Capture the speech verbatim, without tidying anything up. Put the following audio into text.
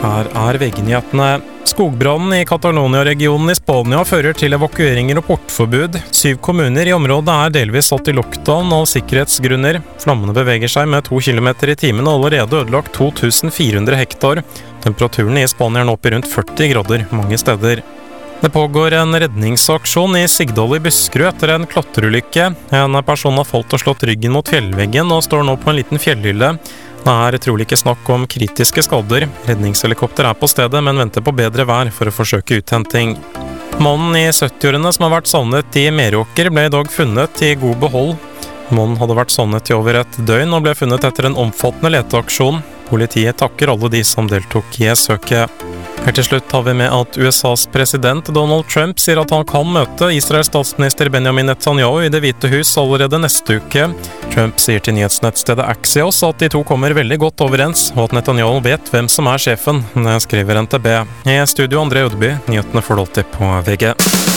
Her er V G-nyhetene. Skogbrannen i Catalonia-regionen i Spania fører til evakueringer og portforbud. Syv kommuner i området er delvis satt i lockdown av sikkerhetsgrunner. Flammene beveger seg med to kilometer i timen og allerede ødelagt to tusen fire hundre hektar. Temperaturen i Spania er nå oppe i rundt førti grader mange steder. Det pågår en redningsaksjon i Sigdal i Buskerud etter en klatrerulykke. En person har falt og slått ryggen mot fjellveggen og står nå på en liten fjellhylle. Det er trolig ikke snakk om kritiske skader. Redningshelikopter er på stedet, men venter på bedre vær for å forsøke uthenting. Mannen i syttiårene som har vært savnet i Meråker ble i dag funnet i god behold. Mannen hadde vært savnet i over et døgn og ble funnet etter en omfattende leteaksjon. Politiet takker alle de som deltok i søket. Her til slutt har vi med at U S A's president Donald Trump sier at han kan møte Israels statsminister Benjamin Netanyahu i Det hvite hus allerede neste uke. Trump sier til nyhetsnettstedet Axios at de to kommer veldig godt overens, og at Netanyahu vet hvem som er sjefen, skriver N T B. I studio André Udeby, nyhetene får du alltid på V G.